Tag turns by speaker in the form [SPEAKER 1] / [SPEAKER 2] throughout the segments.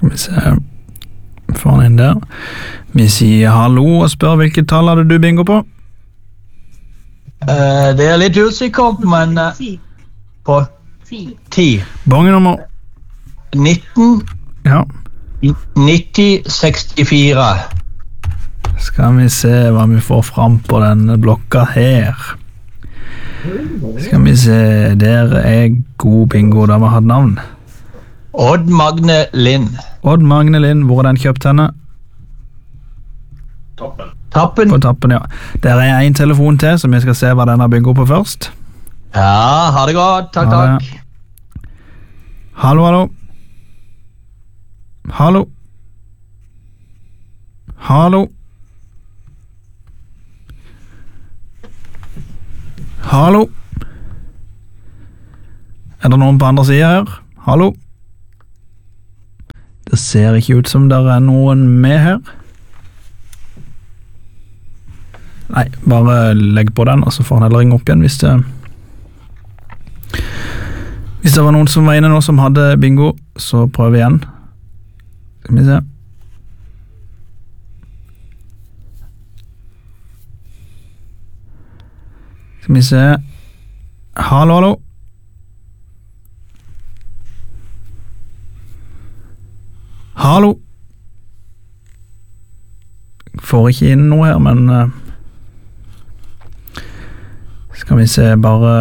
[SPEAKER 1] Skal vi se. Får han inn der. Vi sier hallo og spør hvilket tall hadde du bingo på?
[SPEAKER 2] Det litt usikkert, men på 10.
[SPEAKER 1] Bongenummer?
[SPEAKER 2] 19.
[SPEAKER 1] Ja.
[SPEAKER 2] 9064.
[SPEAKER 1] Skal vi se hva vi får fram på denne blokka her. Skal vi se, der god bingo, da var hatt navn.
[SPEAKER 2] Odd Magne Lind.
[SPEAKER 1] Odd Magne Lind, hvor den kjøpt henne?
[SPEAKER 2] Tappen.
[SPEAKER 1] På Tappen, ja. Der en telefon til, så vi skal se hva den har bingo på først.
[SPEAKER 2] Ja, ha det godt. Takk.
[SPEAKER 1] Hallo, hallo. Hallo. Hallo. Hallo. Det noen på andre siden her? Hallo. Det ser ikke ut som det noen med her. Nei, bare legg på den, og så får han heller ringe opp igjen hvis det var noen som var inne nå som hadde bingo, så prøv igjen. Skal vi se. Skal vi se. Hallo, hallo. Hallo. Får ikke inn noe her, men skal vi se, bare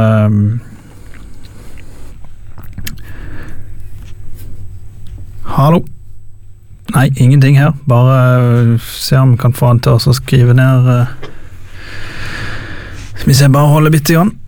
[SPEAKER 1] hallo. Nei, ingenting her. Bare se om vi kan få han til å skrive ned. Skal vi se, bare holde bitte grann.